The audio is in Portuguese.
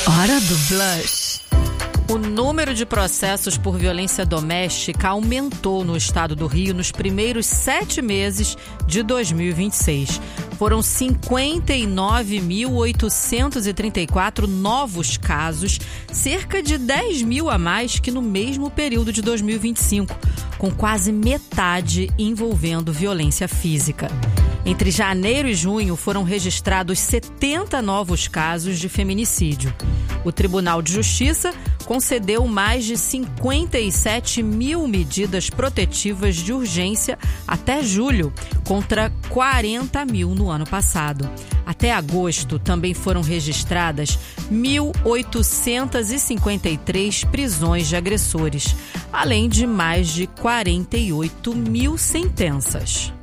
Hora do Blush. O número de processos por violência doméstica aumentou no estado do Rio nos primeiros 7 meses de 2026. Foram 59.834 novos casos, cerca de 10 mil a mais que no mesmo período de 2025, com quase metade envolvendo violência física. Entre janeiro e junho foram registrados 70 novos casos de feminicídio. O Tribunal de Justiça concedeu mais de 57 mil medidas protetivas de urgência até julho, contra 40 mil no ano passado. Até agosto, também foram registradas 1.853 prisões de agressores, além de mais de 48 mil sentenças.